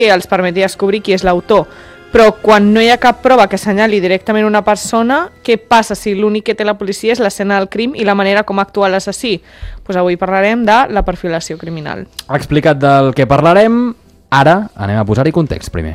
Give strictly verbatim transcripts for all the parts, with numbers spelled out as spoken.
que els permeti descobrir qui és l'autor. Però quan no hi ha cap prova que assenyali directament una persona, què passa si l'únic que té la policia és l'escena del crim i la manera com actua l'assassí? Pues avui parlarem de la perfilació criminal. Explicat del que parlarem, ara anem a posar-hi context primer.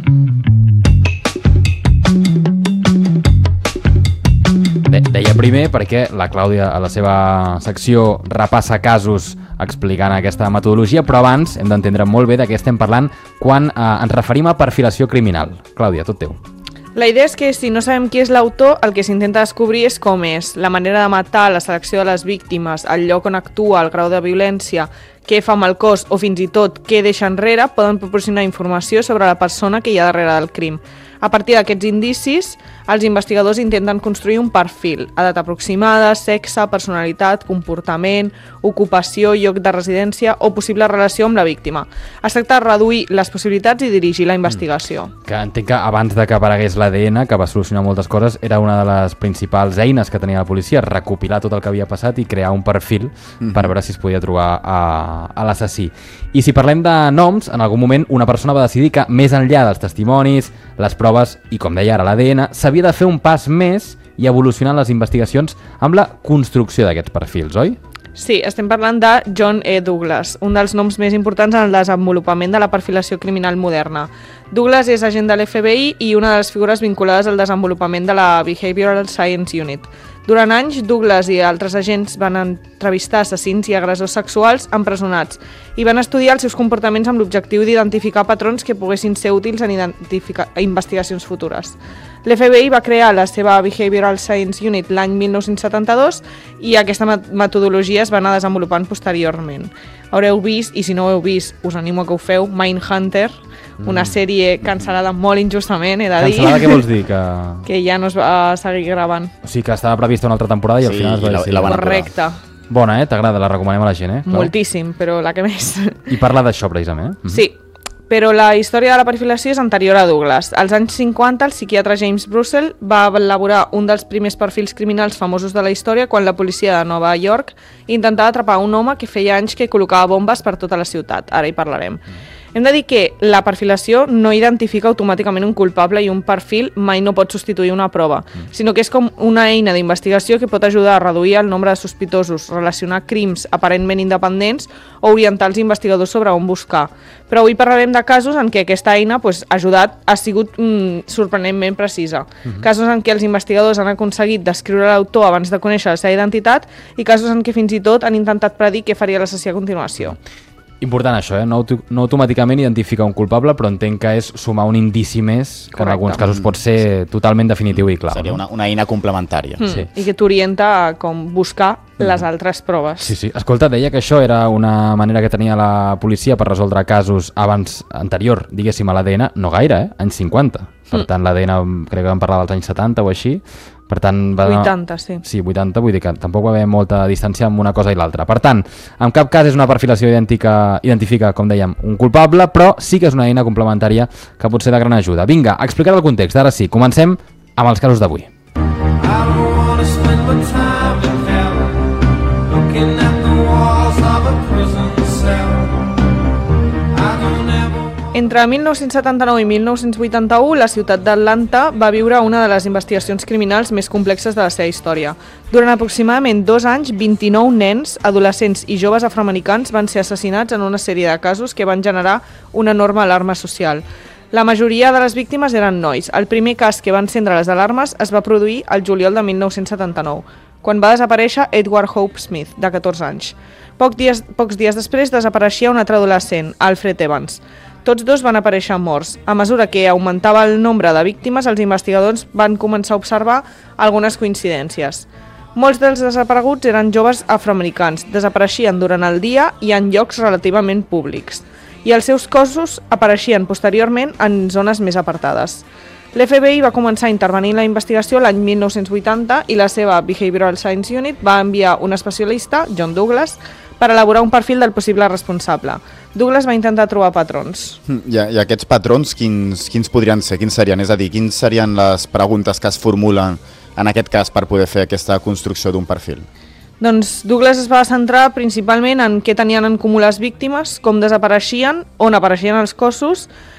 De, deia primer perquè la Clàudia a la seva secció repassa casos explicant aquesta metodologia, però abans hem d'entendre molt bé de què estem parlant quan eh, ens referim a perfilació criminal. Clàudia, tot teu. La idea és que si no sabem qui és l'autor, el que s'intenta descobrir és com és, la manera de matar, la selecció de les víctimes, el lloc on actua, el grau de violència, què fa amb el cos o fins i tot què deixa enrere, poden proporcionar informació sobre la persona que hi ha darrere del crim. A partir d'aquests indicis, els investigadors intenten construir un perfil, edat aproximada, sexe, personalitat, comportament, ocupació, lloc de residència o possible relació amb la víctima. Es tracta de reduir les possibilitats i dirigir la investigació. Mm. Que entenc que abans de que aparegués l'A D N, que va solucionar moltes coses, era una de les principals eines que tenia la policia, recopilar tot el que havia passat i crear un perfil mm-hmm. per veure si es podia trobar a, a l'assassí. I si parlem de noms, en algun moment una persona va decidir que més enllà dels testimonis, les proves i, com deia ara, l'A D N, s'havia de fer un pas més i evolucionar les investigacions amb la construcció d'aquests perfils, oi? Sí, estem parlant de John E. Douglas, un dels noms més importants en el desenvolupament de la perfilació criminal moderna. Douglas és agent de l'F B I i una de les figures vinculades al desenvolupament de la Behavioral Science Unit. Durant anys, Douglas i altres agents van entrevistar assassins i agressors sexuals empresonats i van estudiar els seus comportaments amb l'objectiu d'identificar patrons que poguessin ser útils en investigacions futures. L'F B I va crear la seva Behavioral Science Unit l'any mil nou-cents setanta-dos i aquesta metodologia es va anar desenvolupant posteriorment. Haureu vist, i si no ho heu vist, us animo a que ho feu, Mindhunter, una sèrie cancel·lada molt injustament, he de dir. Cancel·lada què vols dir? Que... que ja no es va seguir gravant. O sigui que estava prevista una altra temporada i sí, al final es va decidir. Correcte. Bona, eh? T'agrada? La recomanem a la gent, eh? Clau? Moltíssim, però la que més. I parla d'això, precisament. Eh? Sí, però la història de la perfilació és anterior a Douglas. Als anys cinquanta, el psiquiatre James Brussel va elaborar un dels primers perfils criminals famosos de la història quan la policia de Nova York intentava atrapar un home que feia anys que col·locava bombes per tota la ciutat. Ara hi parlarem. Mm. Hem de dir que la perfilació no identifica automàticament un culpable i un perfil mai no pot substituir una prova, mm. sinó que és com una eina d'investigació que pot ajudar a reduir el nombre de sospitosos, relacionar crims aparentment independents o orientar els investigadors sobre on buscar. Però avui parlarem de casos en què aquesta eina pues, ha ajudat, ha sigut mm, sorprenentment precisa. Mm-hmm. Casos en què els investigadors han aconseguit descriure l'autor abans de conèixer la seva identitat i casos en què fins i tot han intentat predir què faria l'assassí a continuació. Important això, eh? No, no automàticament identificar un culpable, però entenc que és sumar un indici més, que en alguns casos pot ser totalment definitiu i clar. Seria una, una eina complementària. Mm. Sí. I que t'orienta a com buscar mm. les altres proves. Sí, sí. Escolta, deia que això era una manera que tenia la policia per resoldre casos abans, anterior, diguéssim, a l'A D N, no gaire, eh? Anys cinquanta. Per tant, l'A D N crec que vam parlar dels anys setanta o així. Per tant, va... vuitanta, sí. Sí, vuitanta, vull dir que tampoc va haver molta distància amb una cosa i l'altra. Per tant, en cap cas és una perfilació idèntica, identifica, com dèiem, un culpable, però sí que és una eina complementària que pot ser de gran ajuda. Vinga, a explicar el context. Ara sí, comencem amb els casos d'avui. Entre mil nou-cents setanta-nou i mil nou-cents vuitanta-u, la ciutat d'Atlanta va viure una de les investigacions criminals més complexes de la seva història. Durant aproximadament dos anys, vint-i-nou nens, adolescents i joves afroamericans van ser assassinats en una sèrie de casos que van generar una enorme alarma social. La majoria de les víctimes eren nois. El primer cas que va encendre les alarmes es va produir el juliol de mil nou-cents setanta-nou, quan va desaparèixer Edward Hope Smith, de catorze anys. Pocs dies, pocs dies després desapareixia un altre adolescent, Alfred Evans. Tots dos van aparèixer morts. A mesura que augmentava el nombre de víctimes, els investigadors van començar a observar algunes coincidències. Molts dels desapareguts eren joves afroamericans, desapareixien durant el dia i en llocs relativament públics, i els seus cossos apareixien posteriorment en zones més apartades. L'F B I va començar a intervenir en la investigació l'any mil nou-cents vuitanta i la seva Behavioral Science Unit va enviar un especialista, John Douglas, per elaborar un perfil del possible responsable. Douglas va intentar trobar patrons. I, i aquests patrons, quins, quins podrien ser? Quins serien? És a dir, quins serien les preguntes que es formulen en aquest cas per poder fer aquesta construcció d'un perfil? Doncs Douglas es va centrar principalment en què tenien en comú les víctimes, com desapareixien, on apareixien els cossos